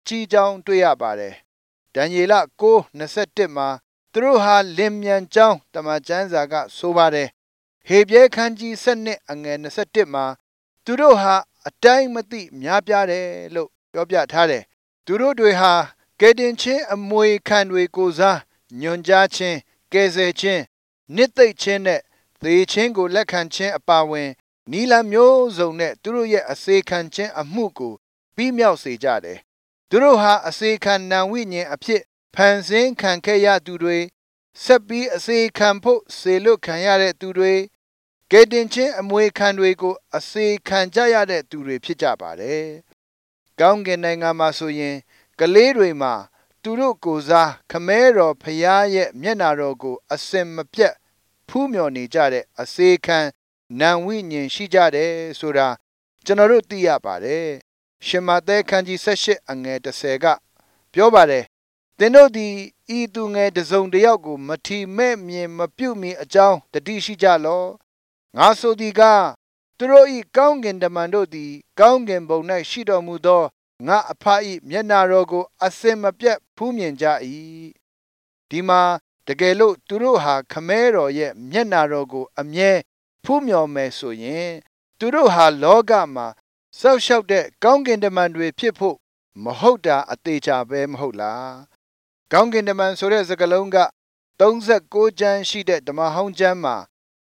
ကြီးကြောင်းတွေ့ရပါတယ်။ဒံယေလ9:21မှာသူတို့ဟာလင်မြန်ကြောင်းတမန်ကျမ်းစာကဆိုပါတယ်။ဟေပြဲခန်းကြီး7:21မှာသူတို့ဟာအတိုင်းမသိများပြားတယ်လို့ပြောပြထားတယ်။သူတို့တွေဟာကယ်တင်ခြင်းအမွေခံတွေကိုစားညွန်ကြားခြင်းကယ်ဆယ်ခြင်းနှစ်သိမ့်ခြင်းနဲ့သေခြင်းကိုလက်ခံခြင်းအပါအဝင်နီလမျိုးစုံနဲ့သူတို့ရဲ့အစေခံခြင်းအမှုကိုပြီးမြောက်စေကြတယ်။သူတို့ဟာအစေခံနံဝိညာဉ်အဖြစ်ဖန်ဆင်းခံခဲ့ရသူတွေဆက်ပြီးအစေခံဖို့စေလွတ်ခံရတဲ့သူတွေကယ်တင်ခြင်းအမွေခံတွေကိုအစေခံကြရတဲ့သူတွေဖြစ်ကြပါတယ်။ကောင်းကင်နိုင်ငံမှာဆိုရင်ကလေးတွေမှာသူတို့ကိုယ်စားခမဲတော်ဖျားရဲ့မျက်နာတော်ကိုအစင်မပြတ်ဖူးမြော်နေကြတဲ့အစေခံနံဝိညာဉ်ရှိကြတယ်ဆိုတာကျွန်တော်တို့သိရပါတယ်။ရှမာဿဲခန်းကြီး18:10ကပြောပါတယ်။သင်တို့သည်ဤသူငယ်တစ်စုံတစ်ယောက်ကိုမထီမဲ့မြင်မပြုတ်မီအကြောင်းတတိရှိကြလော့။ငါဆိုသည်ကသူတို့ဤကောင်းကင်တမန်တို့သည်ကောင်းကင်ဘုံ၌ရှိတော်မူသောငါအဖ၏မျက်နာတော်ကိုအစင်မပြတ်ဖူးမြင်ကြ၏။ဒီမှာတကယ်လို့သူတို့ဟာခမဲတော်ရဲ့မျက်နာတော်ကိုအမြဲဖူးမြော်မယ်ဆိုရင်သူတို့ဟာလောကမှာစောက်ရှောက်တဲ့ကောင်းကင်တမန်တွေဖြစ်ဖို့မဟုတ်တာအသေးချာပဲမဟုတ်လား။ကောင်းကင်တမန်ဆိုတဲ့စကားလုံးက36ကျမ်းရှိတဲ့ဓမ္မဟောင်းကျမ်းမှာ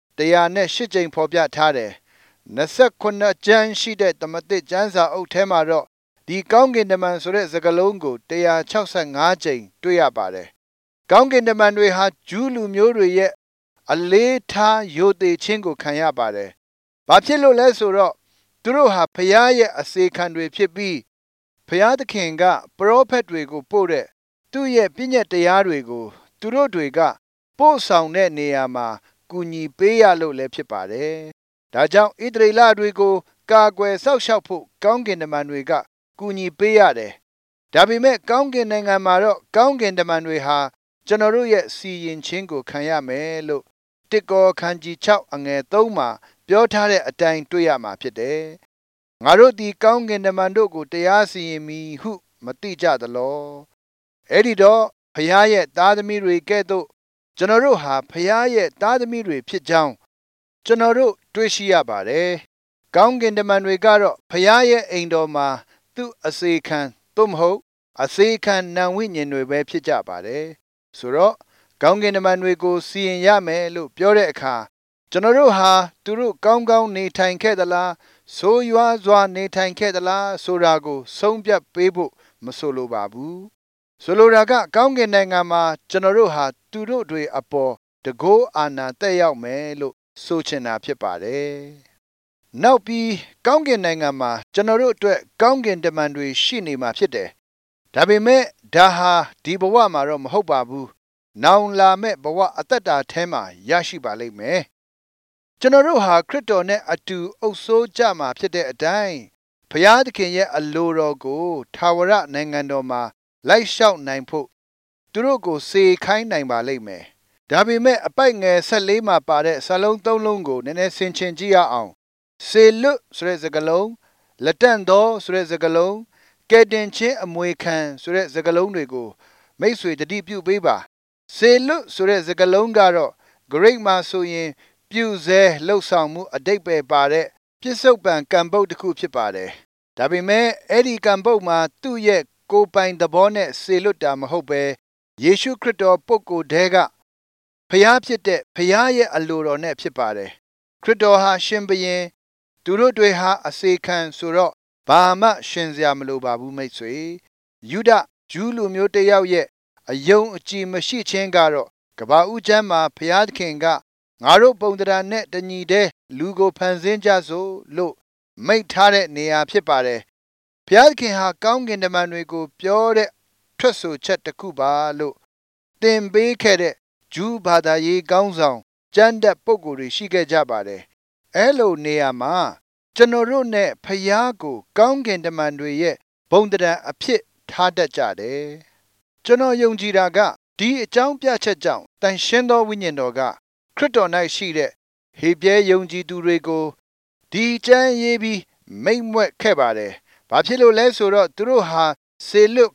108ကြိမ်ဖော်ပြထားတယ်။29ကျမ်းရှိတဲ့ဓမ္မသစ်ကျမ်းစာအုပ်ထဲမှာတော့ဒီကောင်းကင်တမန်ဆိုတဲ့စကားလုံးကို165ကြိမ်တွေ့ရပါတယ်။ကောင်းကင်တမန်တွေဟာဂျူးလူမျိုးတွေရဲ့အလေးထားယိုသေးခြင်းကိုခံရပါတယ်။ဘာဖြစ်လို့လဲဆိုတော့သူတို့ဟာဖျားရဲ့အစေခံတွေဖြစ်ပြီးဖျားသခင်ကပရောဖက်တွေကိုပို့တဲ့သူ့ရဲ့ပြည့်ညတ်တရားတွေကိုသူတို့တွေကပို့ဆောင်တဲ့နေရာမှာကူညီပေးရလို့လည်းဖြစ်ပါတယ်။ဒါကြောင့်ဣသရေလတွေကိုကာကွယ်စောင့်ရှောက်ဖို့ကောင်းကင်တမန်တွေကကူညီပေးရတယ်။ဒါပေမဲ့ကောင်းကင်နိုင်ငံမှာတော့ကောင်းကင်တမန်တွေဟာကျွန်တော်တို့ရဲ့စီရင်ခြင်းကိုခံရမယ်လို့1ကောခန်းကြီး6:3မှာပြောထားတဲ့အတိုင်းတွေ့ရမှာဖြစ်တယ်။ငါတို့ဒီကောင်းကင်တမန်တို့ကိုတရားစီရင်မည်ဟုမသိကြသလော။အဲ့ဒီတော့ဖျားရဲ့သားသမီးတွေကဲ့သို့ကျွန်တော်တို့ဟာဖျားရဲ့သားသမီးတွေဖြစ်ကြောင်းကျွန်တော်တို့တွေ့ရှိရပါတယ်။ကောင်းကင်တမန်တွေကတော့ဖျားရဲ့အိမ်တော်မှာသူ့အစေခံသို့မဟုတ်အစေခံနံဝိညာဉ်တွေပဲဖြစ်ကြပါတယ်။ဆိုတော့ကောင်းကင်တမန်တွေကိုစီရင်ရမယ်လို့ပြောတဲ့အခါကျွန်တော်တို့ဟာသူတို့ကောင်းကောင်းနေထိုင်ခဲ့သလားဆိုးရွားစွာနေထိုင်ခဲ့သလားဆိုတာကိုဆုံးဖြတ်ပေးဖို့မဆိုလိုပါဘူးဆိုလိုတာကကောင်းကင်နိုင်ငံမှာကျွန်တော်တို့ဟာသူတို့တွေအပေါ်တကောအာဏာတက်ရောက်မယ်လို့ဆိုချင်တာဖြစ်ပါတယ်နောက်ပြီးကောင်းကင်နိုင်ငံမှာကျွန်တော်တို့အတွက်ကောင်းကင်တမန်တွေရှိနေမှာဖြစ်တယ်ဒါပေမဲ့ဒါဟာဒီဘဝမှာတော့မဟုတ်ပါဘူးနောင်လာမဲ့ဘဝအသက်တာထဲမှာရရှိပါလိမ့်မယ်ကျွန်တော်တို့ဟာခရစ်တော်နဲ့အတူအုပ်စိုးကြမှာဖြစ်တဲ့အတိုင်းဘုရားသခင်ရဲ့အလိုတော်ကိုထာဝရနိုင်ငံတော်မှာလိုက်လျှောက်နိုင်ဖို့သူတို့ကိုစေခိုင်းနိုင်ပါလိမ့်မယ်ဒါပေမဲ့အပိုက်ငယ်14မှာပါတဲ့စာလုံး3လုံးကိုနည်းနည်းဆင်ခြင်ကြည့်ရအောင်စေလွတ်ဆိုတဲ့စကားလုံးလက်တန့်သောဆိုတဲ့စကားလုံးကဲတင်ချင်းအမွေခံဆိုတဲ့စကားလုံးတွေကိုမိတ်ဆွေတတိပြုပေးပါစေလွတ်ဆိုတဲ့စကားလုံးကတော့ Greek မှာဆိုရင်ပြုစဲလှုပ်ဆောင်မှုအတိတ်ပဲပါတဲ့ပြစ္ဆုတ်ပံကံပုတ်တစ်ခုဖြစ်ပါတယ်ဒါပေမဲ့အဲ့ဒီကံပုတ်မှာသူ့ရဲ့ကိုယ်ပိုင်သဘောနဲ့စေလွတ်တာမဟုတ်ပဲယေရှုခရစ်တော်ပုဂ္ဂိုလ်တည်းကဖျားဖြစ်တဲ့ဖျားရဲ့အလိုတော်နဲ့ဖြစ်ပါတယ်ခရစ်တော်ဟာရှင်ဘုရင်သူတို့တွေဟာအစေခံဆိုတော့ဘာမှရှင်စရာမလိုပါဘူးမိတ်ဆွေယူဒဂျူးလူမျိုးတစ်ယောက်ရဲ့အယုံအကြည်မရှိခြင်းကတော့ကမ္ဘာဦးကျမ်းမှာဘုရားသခင်ကငါတို့ပုံတရားနဲ့တညီတည်းလူကိုဖန်ဆင်းကြစို့လို့မိန့်ထားတဲ့နေရာဖြစ်ပါတယ်ဘုရားသခင်ဟာကောင်းကင်တမန်တွေကိုပြောတဲ့ထွက်ဆိုချက်တစ်ခုပါလို့သင်ပေးခဲ့တဲ့ဂျူးဘာသာရေးကောင်းဆောင်ကျမ်းတတ်ပုဂ္ဂိုလ်တွေရှိခဲ့ကြပါတယ်အဲလိုနေရာမှာကျွန်တော်တို့နဲ့ဖျားကိုကောင်းကင်တမန်တွေရဲ့ဘုံတရားအဖြစ်ထားတတ်ကြတယ်ကျွန်တော်ယုံကြည်တာကဒီအကြောင်းပြချက်ကြောင့်တန်ရှင်းသောဝိညာဉ်တော်ကခရစ်တော်၌ရှိတဲ့ဟေပြဲယုံကြည်သူတွေကိုဒီကျမ်းရေးပြီးမိန့်မွက်ခဲ့ပါတယ်။ဘာဖြစ်လို့လဲဆိုတော့သူတို့ဟာစေလွတ်